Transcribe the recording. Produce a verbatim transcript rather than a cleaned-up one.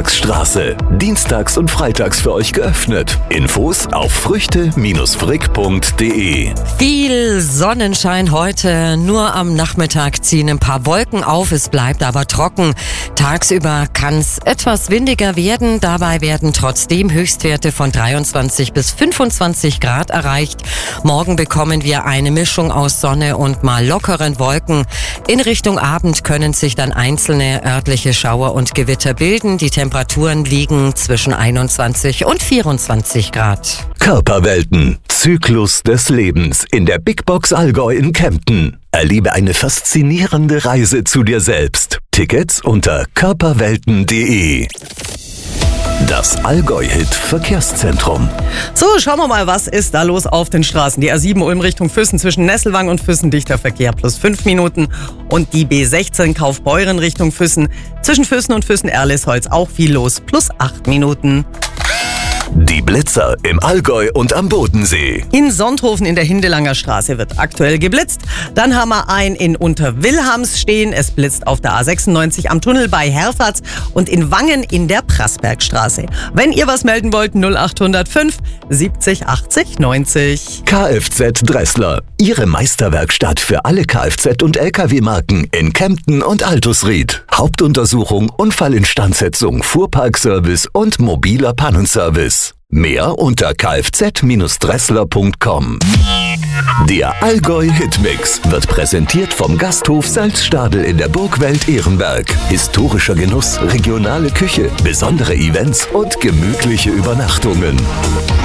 Fricks-Straße. Dienstags und freitags für euch geöffnet. Infos auf früchte frick punkt de. Viel Sonnenschein heute, nur am Nachmittag ziehen ein paar Wolken auf, es bleibt aber trocken. Tagsüber kann es etwas windiger werden, dabei werden trotzdem Höchstwerte von dreiundzwanzig bis fünfundzwanzig Grad erreicht. Morgen bekommen wir eine Mischung aus Sonne und mal lockeren Wolken. In Richtung Abend können sich dann einzelne örtliche Schauer und Gewitter bilden. Die Temperaturen liegen zwischen einundzwanzig und vierundzwanzig Grad. Körperwelten. Zyklus des Lebens in der Big Box Allgäu in Kempten. Erlebe eine faszinierende Reise zu dir selbst. Tickets unter körperwelten punkt de. Das Allgäu-Hit Verkehrszentrum. So, schauen wir mal, was ist da los auf den Straßen. Die A sieben Ulm Richtung Füssen zwischen Nesselwang und Füssen dichter Verkehr plus fünf Minuten. Und die B sechzehn Kaufbeuren Richtung Füssen zwischen Füssen und Füssen-Erlisholz auch viel los plus acht Minuten. Die Blitzer im Allgäu und am Bodensee. In Sonthofen in der Hindelanger Straße wird aktuell geblitzt. Dann haben wir einen in Unterwilhams stehen. Es blitzt auf der A sechsundneunzig am Tunnel bei Herfatz und in Wangen in der Prassbergstraße. Wenn ihr was melden wollt, null acht null fünf siebzig achtzig neunzig. Kfz Dressler. Ihre Meisterwerkstatt für alle Kfz- und L K W-Marken in Kempten und Altusried. Hauptuntersuchung, Unfallinstandsetzung, Fuhrparkservice und mobiler Pannenservice. Mehr unter kfz dressler punkt com. Der Allgäu-Hitmix wird präsentiert vom Gasthof Salzstadel in der Burgwelt Ehrenberg. Historischer Genuss, regionale Küche, besondere Events und gemütliche Übernachtungen.